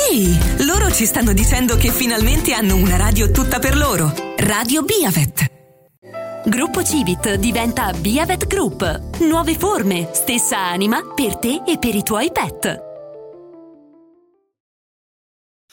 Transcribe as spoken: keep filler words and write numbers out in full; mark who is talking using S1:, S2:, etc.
S1: Ehi, loro ci stanno dicendo che finalmente hanno una radio tutta per loro. Radio Biavet.
S2: Gruppo Civit diventa Biavet Group. Nuove forme, stessa anima per te e per i tuoi pet.